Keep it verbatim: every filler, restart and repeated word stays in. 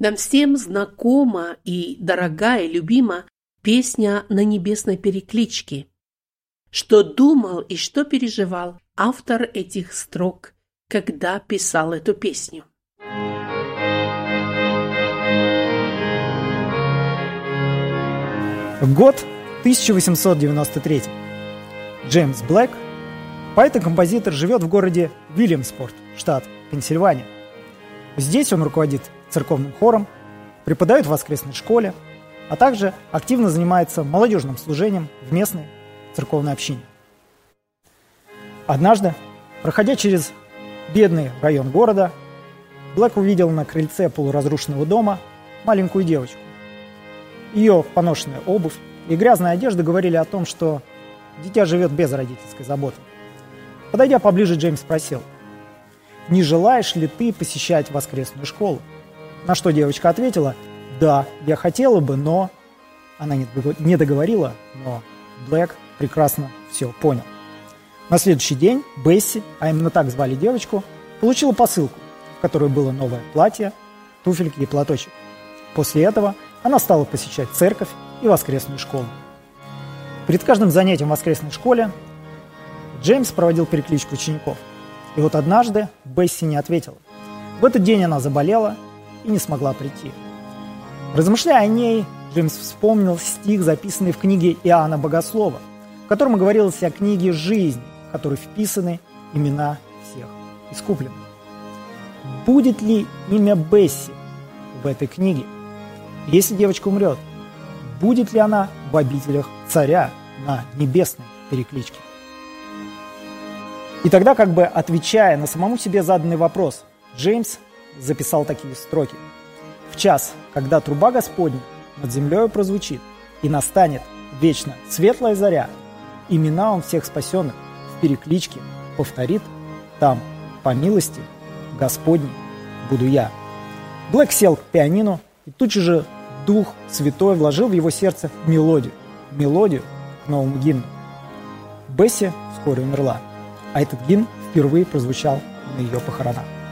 Нам всем знакома и дорогая, любима песня на небесной перекличке. Что думал и что переживал автор этих строк, когда писал эту песню? Год тысяча восемьсот девяносто третий. Джеймс Блэк, поэт и композитор, живет в городе Вильямспорт, штат Пенсильвания. Здесь он руководит церковным хором, преподает в воскресной школе, а также активно занимается молодежным служением в местной церковной общине. Однажды, проходя через бедный район города, Блэк увидел на крыльце полуразрушенного дома маленькую девочку. Ее поношенная обувь и грязная одежда говорили о том, что дитя живет без родительской заботы. Подойдя поближе, Джеймс спросил: «Не желаешь ли ты посещать воскресную школу?» На что девочка ответила: «Да, я хотела бы, но...» Она не договорила, но Блэк прекрасно все понял. На следующий день Бесси, а именно так звали девочку, получила посылку, в которой было новое платье, туфельки и платочек. После этого она стала посещать церковь и воскресную школу. Перед каждым занятием в воскресной школе Джеймс проводил перекличку учеников. И вот однажды Бесси не ответила. В этот день она заболела и не смогла прийти. Размышляя о ней, Джеймс вспомнил стих, записанный в книге Иоанна Богослова, в котором говорилось о книге жизни, в которой вписаны имена всех искупленных. Будет ли имя Бесси в этой книге? Если девочка умрет, будет ли она в обителях царя на небесной перекличке? И тогда, как бы отвечая на самому себе заданный вопрос, Джеймс записал такие строки. «В час, когда труба Господня над землею прозвучит, и настанет вечно светлая заря, имена он всех спасенных в перекличке повторит, там, по милости Господней, буду я». Блэк сел к пианино, и тут же Дух Святой вложил в его сердце мелодию, мелодию к новому гимну. Бесси вскоре умерла, а этот гимн впервые прозвучал на ее похоронах.